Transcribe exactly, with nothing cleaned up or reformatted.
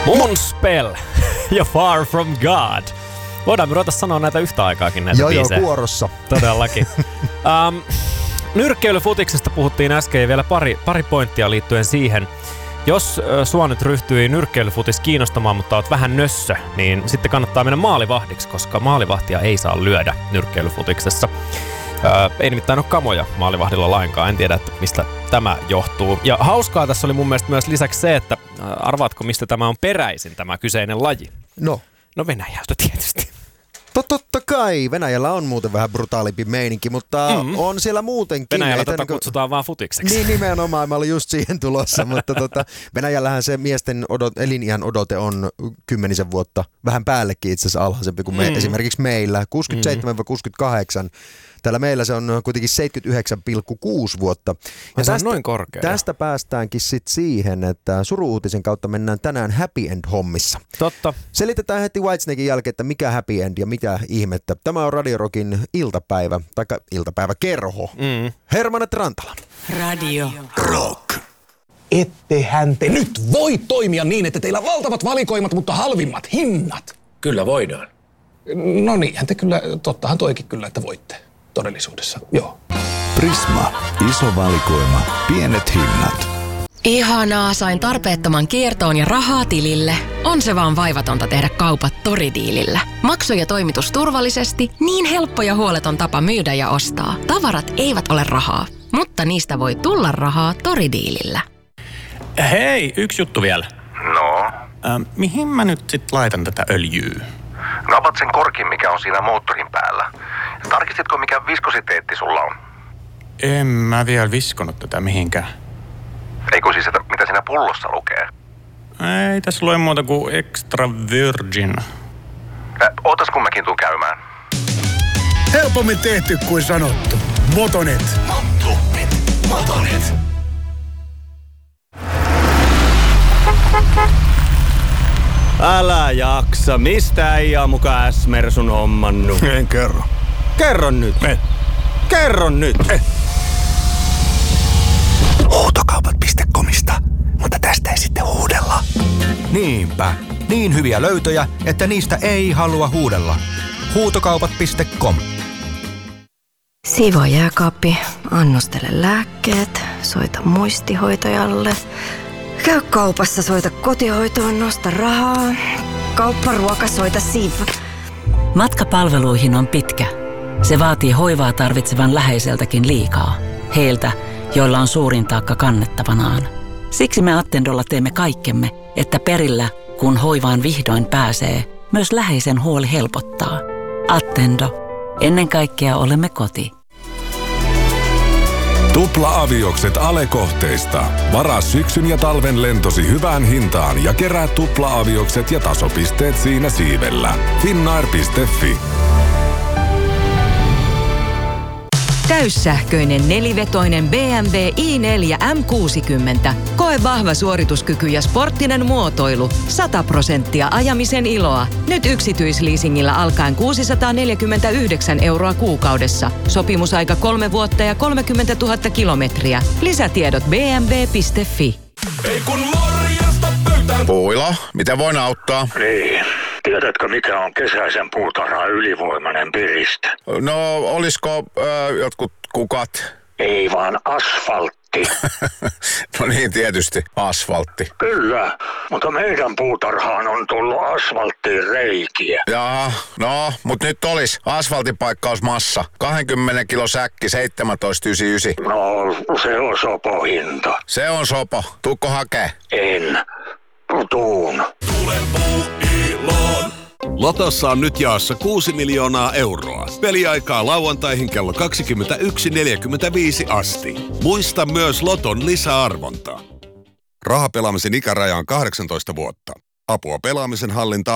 Moonspell ja Far From God. Voidaan me ruveta sanoa näitä yhtä aikaakin näitä joo, biisejä. Joo, kuorossa. Todellakin. um, nyrkkeilyfutiksesta puhuttiin äsken ja vielä pari, pari pointtia liittyen siihen. Jos sua nyt ryhtyi nyrkkeilyfutis kiinnostamaan, mutta oot vähän nössö, niin sitten kannattaa mennä maalivahdiksi, koska maalivahtia ei saa lyödä nyrkkeilyfutiksessa. Öö, ei nimittäin ole kamoja maalivahdilla lainkaan, en tiedä, että mistä tämä johtuu. Ja hauskaa tässä oli mun mielestä myös lisäksi se, että arvaatko, mistä tämä on peräisin, tämä kyseinen laji? No. No Venäjältä tietysti. Totta kai. Venäjällä on muuten vähän brutaalimpi meininki, mutta mm-hmm. on siellä muutenkin. Venäjällä tätä niin kuin... kutsutaan vaan futikseksi. Niin nimenomaan, mä olin just siihen tulossa, mutta tota, Venäjällähän se miesten odot, eliniän odote on kymmenisen vuotta, vähän päällekin itse asiassa alhaisempi kuin me, mm-hmm. esimerkiksi meillä, kuusikymmentäseitsemän kuusikymmentäkahdeksan. Täällä meillä se on kuitenkin seitsemänkymmentäyhdeksän pilkku kuusi vuotta. Ja se on noin korkea. Tästä päästäänkin sitten siihen, että suru-uutisen kautta mennään tänään happy end-hommissa. Totta. Selitetään heti Whitesnaken jälkeen, että mikä happy end ja mitä ihmettä. Tämä on Radio Rockin iltapäivä, tai iltapäiväkerho. Mm. Hermannet Rantala. Radio Rock. Ettehän te nyt voi toimia niin, että teillä on valtavat valikoimat, mutta halvimmat hinnat. Kyllä voidaan. No niinhän te kyllä, tottahan toikin kyllä, että voitte. Todellisuudessa, joo. Prisma. Iso valikoima. Pienet hinnat. Ihanaa, sain tarpeettoman kiertoon ja rahaa tilille. On se vaan vaivatonta tehdä kaupat Toridiilillä. Maksu ja toimitus turvallisesti, niin helppo ja huoleton tapa myydä ja ostaa. Tavarat eivät ole rahaa, mutta niistä voi tulla rahaa Toridiilillä. Hei, yksi juttu vielä. No? Ähm, mihin mä nyt sit laitan tätä öljyä? Napat sen korkin, mikä on siinä moottorin päällä. Tarkistitko, mikä viskositeetti sulla on? En mä vielä viskonut tätä mihinkään. Eikö siis, että mitä siinä pullossa lukee? Ei tässä lue muuta kuin extra virgin. Äh, ootas kun mäkin tuun käymään. Helpommin tehty kuin sanottu. Motonet. Motonet. Motonet. Älä jaksa. Mistä ei ole mukaan S-Mersun hommannut? En kerro. Kerro nyt. En. Kerro nyt. En. Huutokaupat piste comista, mutta tästä ei sitten huudella. Niinpä. Niin hyviä löytöjä, että niistä ei halua huudella. Huutokaupat piste com. Siivoo jääkaappi, annostele lääkkeet, soita muistihoitajalle. Käy kaupassa, soita kotihoitoon, nosta rahaa. Kaupparuoka, soita Siv. Matka palveluihin on pitkä. Se vaatii hoivaa tarvitsevan läheiseltäkin liikaa. Heiltä, joilla on suurin taakka kannettavanaan. Siksi me Attendolla teemme kaikkemme, että perillä, kun hoivaan vihdoin pääsee, myös läheisen huoli helpottaa. Attendo. Ennen kaikkea olemme koti. Tupla-aviokset Ale-kohteista. Varaa syksyn ja talven lentosi hyvään hintaan ja kerää tupla-aviokset ja tasopisteet siinä siivellä. finnair piste fi. Täyssähköinen nelivetoinen B M W i neljä M kuusikymmentä. Koe vahva suorituskyky ja sporttinen muotoilu. sata prosenttia ajamisen iloa. Nyt yksityisleasingillä alkaen kuusisataaneljäkymmentäyhdeksän euroa kuukaudessa. Sopimusaika kolme vuotta ja kolmekymmentätuhatta kilometriä. Lisätiedot b m w piste fi. Ei kun morjesta pöytään. Puila, miten voin auttaa? Niin. Tiedätkö, mikä on kesäisen puutarhan ylivoimainen piriste? No, olisiko äh, jotkut kukat? Ei vaan asfaltti. No niin, tietysti. Asfaltti. Kyllä, mutta meidän puutarhaan on tullut asfalttiin reikiä. Jaa, no, mutta nyt olisi asfaltipaikkausmassa. kaksikymmentä kilo säkki, seitsemäntoista yhdeksänkymmentäyhdeksän. No, se on sopo hinta. Se on sopo. Tuukko hakee? En. Tuun. Tule puu iloon. Lotossa on nyt jaossa kuusi miljoonaa euroa. Peliaikaa lauantaihin kello kaksikymmentäyksi neljäkymmentäviisi asti. Muista myös Loton lisäarvonta. Rahapelaamisen ikäraja on kahdeksantoista vuotta. Apua pelaamisen hallintaan